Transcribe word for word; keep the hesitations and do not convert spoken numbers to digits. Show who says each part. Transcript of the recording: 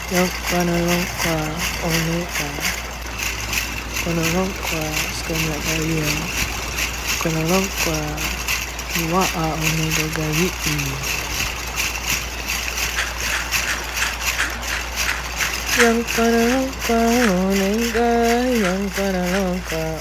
Speaker 1: Yang panalongka oneka, panalongka skanya kaya, panalongka waa onega gayi. Yang panalongka onega, yang panalongka